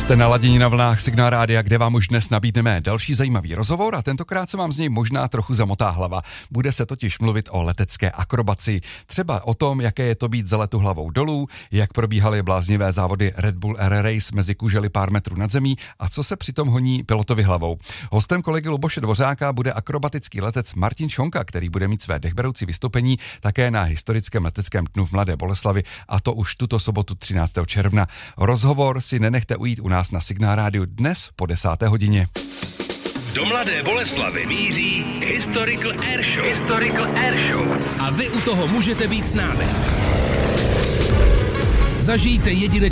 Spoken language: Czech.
Jste naladěni na vlnách Signál Rádia, kde vám už dnes nabídneme další zajímavý rozhovor a tentokrát se vám z něj možná trochu zamotá hlava. Bude se totiž mluvit o letecké akrobaci. Třeba o tom, jaké je to být za letu hlavou dolů, jak probíhaly bláznivé závody Red Bull Air Race mezi kužely pár metrů nad zemí a co se přitom honí pilotovi hlavou. Hostem kolegy Luboše Dvořáka bude akrobatický letec Martin Šonka, který bude mít své dechberoucí vystoupení také na historickém leteckém dnu v Mladé Boleslavi, a to už tuto sobotu 13. června. Rozhovor si nenechte ujít u nás na Signál Rádiu dnes po 10. hodině. Do Mladé Boleslavi míří Historical Air Show. A vy u toho můžete být s námi. Zažijte jedinečný